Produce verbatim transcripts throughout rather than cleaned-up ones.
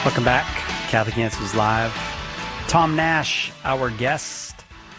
Welcome back. Catholic Answers Live. Tom Nash, our guest.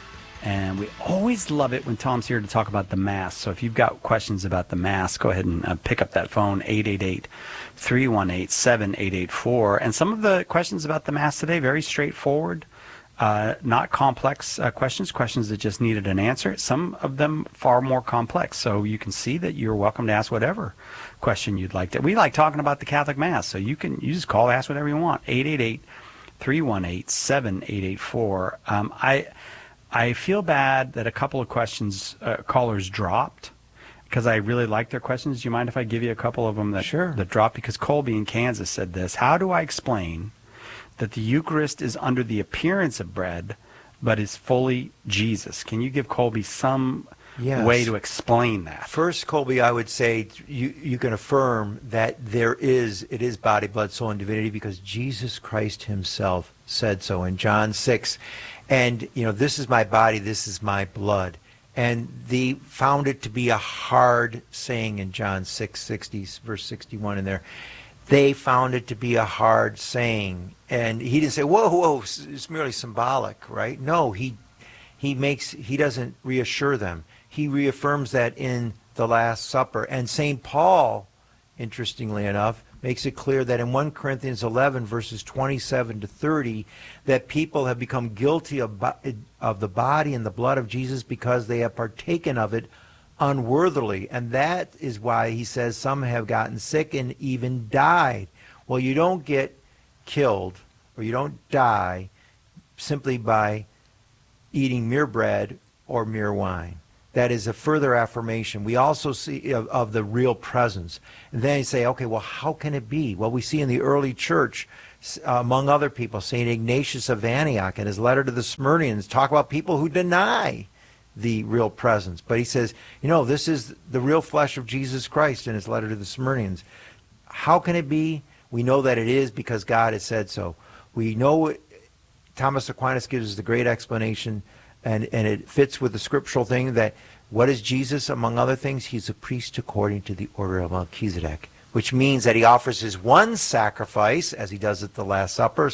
And we always love it when Tom's here to talk about the Mass. So if you've got questions about the Mass, go ahead and uh, pick up that phone, eight eight eight, three one eight, seven eight eight four. And some of the questions about the Mass today, very straightforward, uh, not complex uh, questions, questions that just needed an answer. Some of them far more complex. So you can see that you're welcome to ask whatever question you'd like to. We like talking about the Catholic Mass, so you can you just call, ask whatever you want. eight eight eight, three one eight, seven eight eight four. Um, I I feel bad that a couple of questions uh, callers dropped because I really like their questions. Do you mind if I give you a couple of them that Sure. that dropped? Because Colby in Kansas said this: how do I explain that the Eucharist is under the appearance of bread, but is fully Jesus? Can you give Colby some Yes. way to explain that? First, Colby, I would say you, you can affirm that there is, it is body, blood, soul, and divinity because Jesus Christ himself said so in John six. And, you know, this is my body, this is my blood. And they found it to be a hard saying in John six, sixty, verse sixty-one in there. They found it to be a hard saying. And he didn't say, whoa, whoa, it's merely symbolic, right? No, he he makes, he doesn't reassure them. He reaffirms that in the Last Supper. And Saint Paul, interestingly enough, makes it clear that in First Corinthians eleven, verses twenty-seven to thirty, that people have become guilty of, of the body and the blood of Jesus because they have partaken of it unworthily. And that is why he says some have gotten sick and even died. Well, you don't get killed or you don't die simply by eating mere bread or mere wine. That is a further affirmation. We also see of, of the real presence. And then you say, okay, well, how can it be? Well, we see in the early church, uh, among other people, Saint Ignatius of Antioch in his letter to the Smyrnians talk about people who deny the real presence. But he says, you know, this is the real flesh of Jesus Christ in his letter to the Smyrnians. How can it be? We know that it is because God has said so. We know it, Thomas Aquinas gives us the great explanation. And, and it fits with the scriptural thing that what is Jesus, among other things? He's a priest according to the order of Melchizedek, which means that he offers his one sacrifice, as he does at the Last Supper.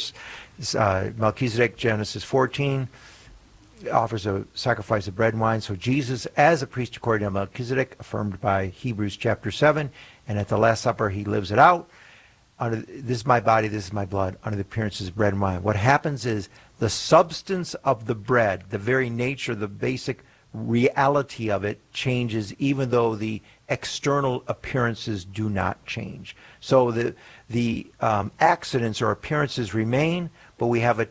Uh, Melchizedek, Genesis fourteen, offers a sacrifice of bread and wine. So Jesus, as a priest according to Melchizedek, affirmed by Hebrews chapter seven, and at the Last Supper he lives it out. Under, this is my body, this is my blood, under the appearances of bread and wine. What happens is the substance of the bread, the very nature, the basic reality of it changes even though the external appearances do not change. So the, the um, accidents or appearances remain, but we have a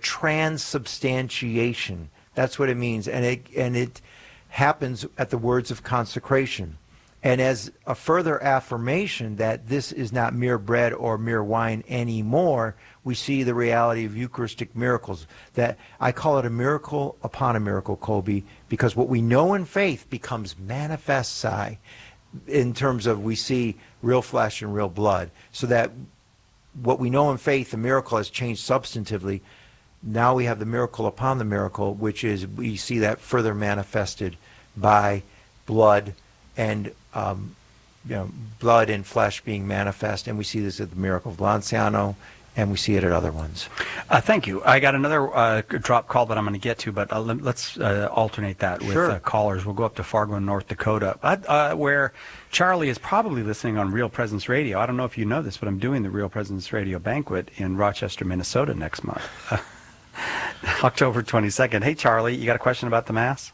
transubstantiation. That's what it means. And it, and it happens at the words of consecration. And as a further affirmation that this is not mere bread or mere wine anymore, we see the reality of Eucharistic miracles. That I call it a miracle upon a miracle, Colby, because what we know in faith becomes manifest psi in terms of we see real flesh and real blood. So that what we know in faith, the miracle has changed substantively. Now we have the miracle upon the miracle, which is we see that further manifested by blood and um, you know, blood and flesh being manifest, and we see this at the miracle of Lanciano, and we see it at other ones. Uh, thank you. I got another uh, drop call that I'm going to get to, but uh, let, let's uh, alternate that with Sure. uh, callers. We'll go up to Fargo, North Dakota, uh, uh, where Charlie is probably listening on Real Presence Radio. I don't know if you know this, but I'm doing the Real Presence Radio banquet in Rochester, Minnesota next month, October twenty-second. Hey, Charlie, you got a question about the Mass?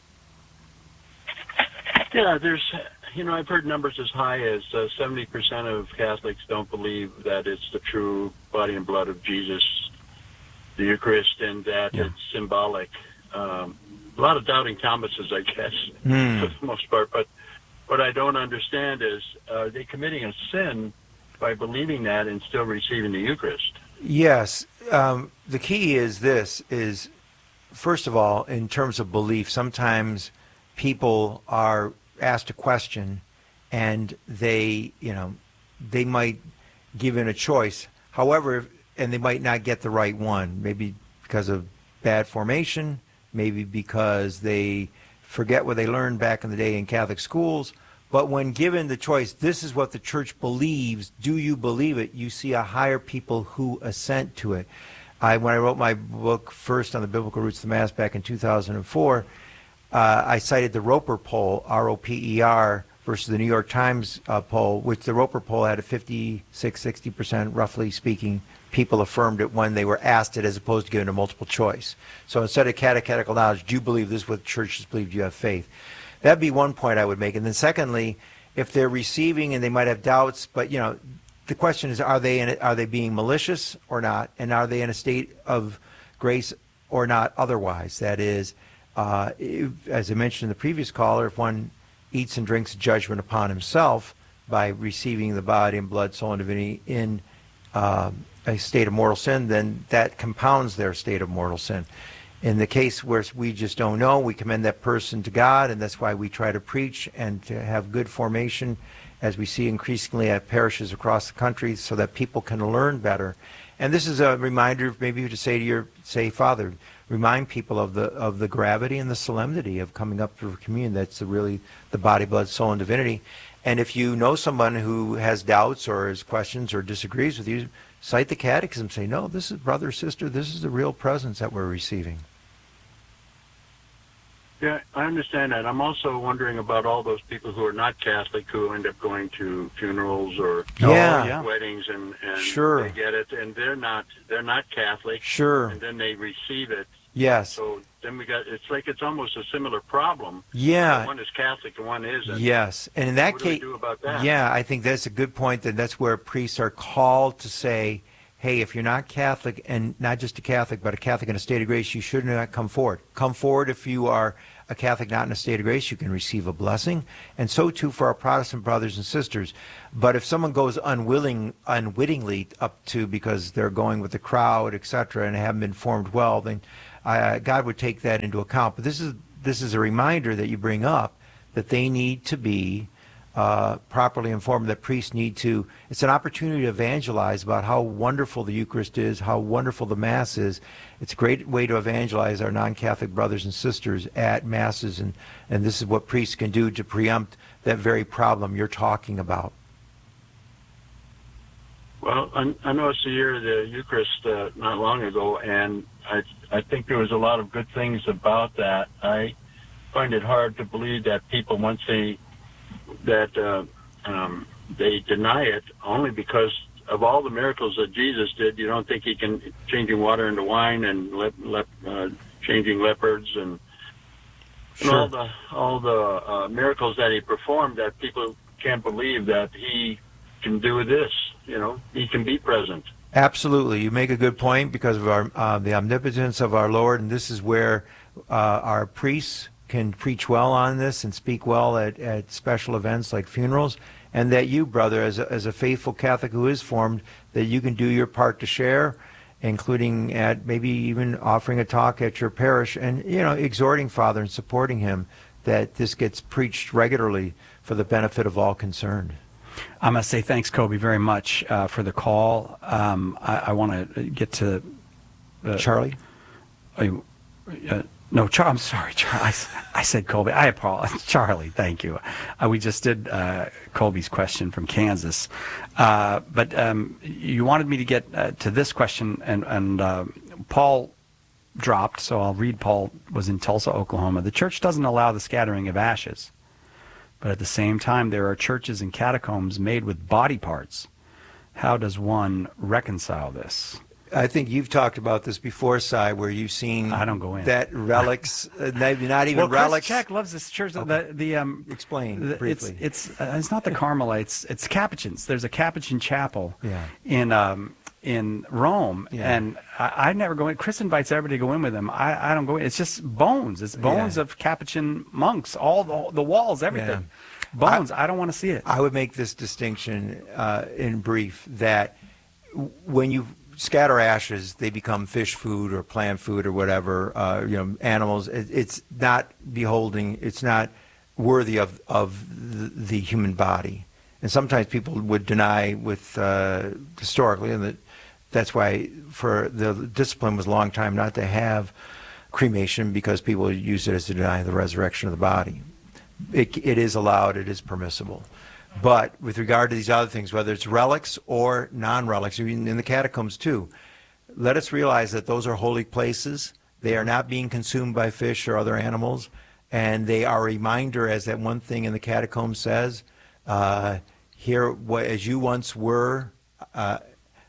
Yeah, there's, you know, I've heard numbers as high as uh, seventy percent of Catholics don't believe that it's the true body and blood of Jesus, the Eucharist, and that Yeah. it's symbolic. Um, a lot of doubting Thomases, I guess, Mm. for the most part. But what I don't understand is, are they committing a sin by believing that and still receiving the Eucharist? Yes. Um, the key is this, is, first of all, in terms of belief, sometimes people are asked a question and they, you know, they might give in a choice. However, and they might not get the right one, maybe because of bad formation, maybe because they forget what they learned back in the day in Catholic schools, But when given the choice, this is what the church believes, do you believe it? You see a higher people who assent to it. I, when I wrote my book first on the biblical roots of the Mass back in two thousand four, uh, I cited the Roper poll, R O P E R, versus the New York Times uh, poll, which the Roper poll had a fifty-six, sixty percent, roughly speaking, people affirmed it when they were asked it as opposed to given a multiple choice. So instead of catechetical knowledge, do you believe this is what churches believe, do you have faith? That'd be one point I would make. And then secondly, if they're receiving and they might have doubts, but you know, the question is, are they in it, are they being malicious or not? And are they in a state of grace or not otherwise? That is, uh, if, as I mentioned in the previous caller, if one eats and drinks judgment upon himself by receiving the body and blood, soul, and divinity in uh, a state of mortal sin, then that compounds their state of mortal sin. In the case where we just don't know, we commend that person to God, and that's why we try to preach and to have good formation, as we see increasingly at parishes across the country, so that people can learn better. And this is a reminder, maybe to say to your, say, Father, remind people of the of the gravity and the solemnity of coming up for communion. That's the, really the body, blood, soul, and divinity. And if you know someone who has doubts or has questions or disagrees with you, cite the catechism. Say, no, this is brother, sister, this is the real presence that we're receiving. Yeah, I understand that. I'm also wondering about all those people who are not Catholic who end up going to funerals or yeah. weddings, and, and sure. they get it, and they're not they're not Catholic. Sure. And then they receive it. Yes. So then we got, it's like it's almost a similar problem. Yeah. One is Catholic and one isn't. Yes. And in that what case, do we do about that? Yeah, I think that's a good point. That that's where priests are called to say, hey, if you're not Catholic, and not just a Catholic, but a Catholic in a state of grace, you should not come forward. Come forward if you are a Catholic not in a state of grace, you can receive a blessing. And so too for our Protestant brothers and sisters. But if someone goes unwilling, unwittingly up to because they're going with the crowd, et cetera, and haven't been formed well, then uh, God would take that into account. But this is this is a reminder that you bring up that they need to be Uh, properly informed, that priests need to, it's an opportunity to evangelize about how wonderful the Eucharist is, how wonderful the Mass is. It's a great way to evangelize our non-Catholic brothers and sisters at Masses, and, and this is what priests can do to preempt that very problem you're talking about. Well, I, I noticed the year of the Eucharist uh, not long ago, and I, I think there was a lot of good things about that. I find it hard to believe that people, once they that uh, um, they deny it only because of all the miracles that Jesus did. You don't think he can, changing water into wine and lep, lep, uh, changing leopards and, Sure. and all the all the uh, miracles that he performed, that people can't believe that he can do this. You know, he can be present. Absolutely. You make a good point because of our uh, the omnipotence of our Lord, and this is where uh, our priests can preach well on this and speak well at, at special events like funerals, and that you, brother, as a, as a faithful Catholic who is formed, that you can do your part to share, including at maybe even offering a talk at your parish and, you know, exhorting Father and supporting him, that this gets preached regularly for the benefit of all concerned. I must say thanks, Kobe, very much uh, for the call. Um, I, I want to get to... Uh, Charlie? Uh, uh, No, Char- I'm sorry, Charlie. I, I said Colby. I apologize. Charlie, thank you. Uh, we just did uh, Colby's question from Kansas. Uh, but um, you wanted me to get uh, to this question, and, and uh, Paul dropped, so I'll read. Paul was in Tulsa, Oklahoma. The church doesn't allow the scattering of ashes, but at the same time, there are churches and catacombs made with body parts. How does one reconcile this? I think you've talked about this before, Si, where you've seen I don't go in. that relics, uh, maybe not even well, relics. Chris Check loves this church. Okay. The, the, um, Explain the, briefly. It's it's, uh, it's not the Carmelites. It's Capuchins. There's a Capuchin chapel Yeah. in um, in Rome, Yeah. and I, I never go in. Chris invites everybody to go in with him. I, I don't go in. It's just bones. It's bones Yeah. of Capuchin monks. All the, the walls, everything. Yeah. Bones. I, I don't want to see it. I would make this distinction uh, in brief, that when you scatter ashes, they become fish food or plant food or whatever, uh, you know, animals. It, it's not beholding, it's not worthy of, of the, the human body. And sometimes people would deny with, uh, historically, and that, that's why for the discipline was a long time not to have cremation, because people used it as to deny the resurrection of the body. it, it is allowed, it is permissible. But with regard to these other things, whether it's relics or non-relics, even in the catacombs too, let us realize that those are holy places. They are not being consumed by fish or other animals, and they are a reminder, as that one thing in the catacombs says, uh, here, what, as you once were, uh,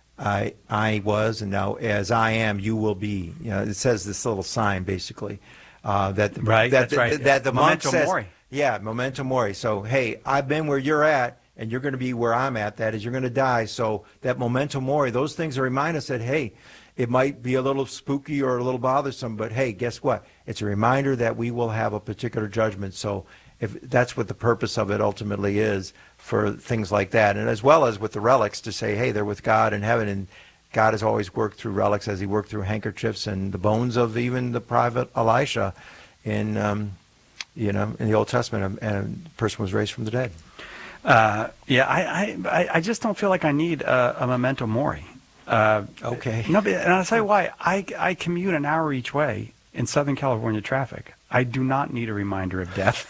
I, I was, and now as I am, you will be. You know, it says this little sign, basically, uh, that, right, that, that's that, right. that the monk Memento says, mori. yeah, memento mori. So, hey, I've been where you're at, and you're going to be where I'm at. That is, you're going to die. So that memento mori, those things remind us that, hey, it might be a little spooky or a little bothersome, but hey, guess what? It's a reminder that we will have a particular judgment. So if that's what the purpose of it ultimately is for things like that, and as well as with the relics, to say, hey, they're with God in heaven, and God has always worked through relics as he worked through handkerchiefs and the bones of even the prophet Elisha in um, you know, in the Old Testament, and a person was raised from the dead. Uh, yeah, I, I, I just don't feel like I need a, a memento mori. Uh, okay. No, but, and I'll tell you why. I, I commute an hour each way in Southern California traffic. I do not need a reminder of death.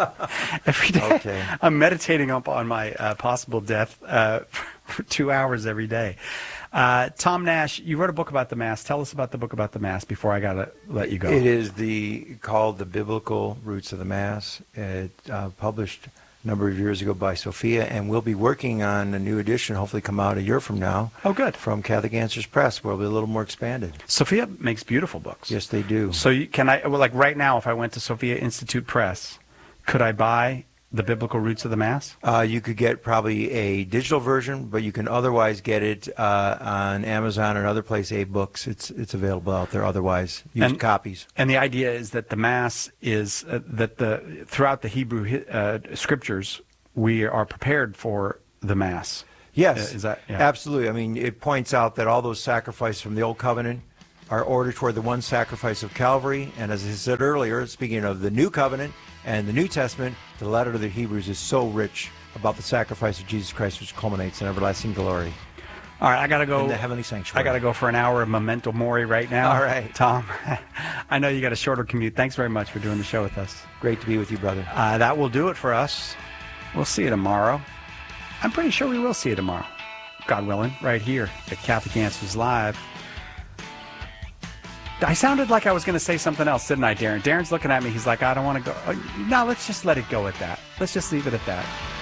Every day, okay. I'm meditating up on my uh, possible death uh, for two hours every day. Uh, Tom Nash, you wrote a book about the Mass. Tell us about the book about the Mass before I got to let you go. It is the called The Biblical Roots of the Mass. It uh, published a number of years ago by Sophia, and we'll be working on a new edition, hopefully come out a year from now. Oh, good. From Catholic Answers Press, where it'll be a little more expanded. Sophia makes beautiful books. Yes, they do. So you, can I, well, like right now, if I went to Sophia Institute Press, could I buy The Biblical Roots of the Mass? Uh, you could get probably a digital version, but you can otherwise get it uh, on Amazon and other place, A-Books. It's it's available out there otherwise. Use and, copies. And the idea is that the Mass is, uh, that the throughout the Hebrew uh, scriptures, we are prepared for the Mass. Yes, uh, is that, yeah. absolutely. I mean, it points out that all those sacrifices from the Old Covenant are ordered toward the one sacrifice of Calvary. And as I said earlier, speaking of the New Covenant and the New Testament, the letter to the Hebrews is so rich about the sacrifice of Jesus Christ, which culminates in everlasting glory. All right, I got to go. In the heavenly sanctuary. I got to go for an hour of memento mori right now. All right. Tom, I know you got a shorter commute. Thanks very much for doing the show with us. Great to be with you, brother. Uh, that will do it for us. We'll see you tomorrow. I'm pretty sure we will see you tomorrow, God willing, right here at Catholic Answers Live. I sounded like I was going to say something else, didn't I, Darren? Darren's looking at me. He's like, I don't want to go. No, let's just let it go at that. Let's just leave it at that.